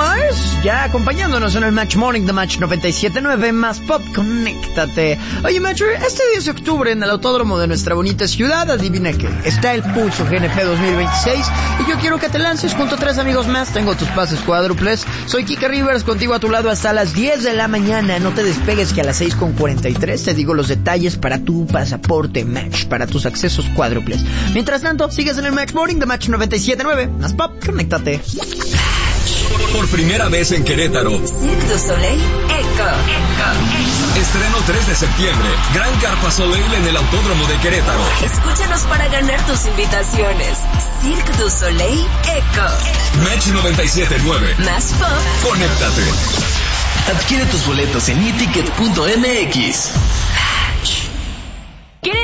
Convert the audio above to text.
Ya acompañándonos en el Match Morning de Match 97.9, más pop, conéctate. Oye, Match, este 10 de octubre en el autódromo de nuestra bonita ciudad, adivina qué, está el Pulso GNP 2026 y yo quiero que te lances junto a 3 amigos más. Tengo tus pases cuádruples. Soy Kike Rivers, contigo a tu lado hasta las 10 de la mañana. No te despegues, que a las 6:43 te digo los detalles para tu pasaporte Match, para tus accesos cuádruples. Mientras tanto, sigues en el Match Morning de Match 97.9, más pop, conéctate. Por primera vez en Querétaro, Cirque du Soleil Echo. Estreno 3 de septiembre, Gran Carpa Soleil en el Autódromo de Querétaro. Escúchanos para ganar tus invitaciones. Cirque du Soleil Echo. Match 97.9. Más pop. Conéctate. Adquiere tus boletos en eticket.mx.